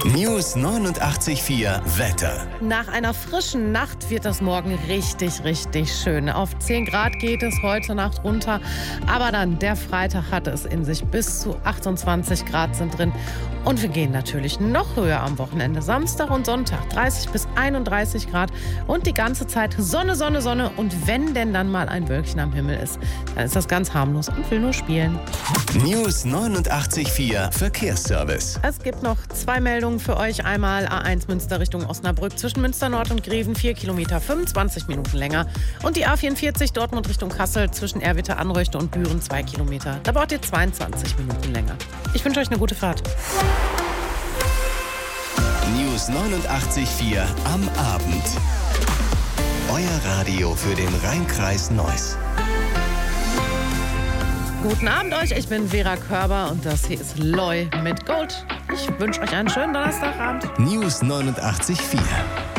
News 89.4 Wetter. Nach einer frischen Nacht wird das morgen richtig, richtig schön. Auf 10 Grad geht es heute Nacht runter, aber dann der Freitag hat es in sich. Bis zu 28 Grad sind drin. Und wir gehen natürlich noch höher am Wochenende. Samstag und Sonntag 30 bis 31 Grad und die ganze Zeit Sonne, Sonne, Sonne. Und wenn denn dann mal ein Wölkchen am Himmel ist, dann ist das ganz harmlos und will nur spielen. News 89.4 Verkehrsservice. Es gibt noch 2 Meldungen für euch. Einmal A1 Münster Richtung Osnabrück zwischen Münster Nord und Greven 4 Kilometer, 25 Minuten länger. Und die A44 Dortmund Richtung Kassel zwischen Erwitte, Anreuchte und Büren 2 Kilometer. Da braucht ihr 22 Minuten länger. Ich wünsche euch eine gute Fahrt. News 89.4 am Abend. Euer Radio für den Rhein-Kreis Neuss. Guten Abend euch, ich bin Vera Körber und das hier ist Loi mit Gold. Ich wünsche euch einen schönen Donnerstagabend. News 89.4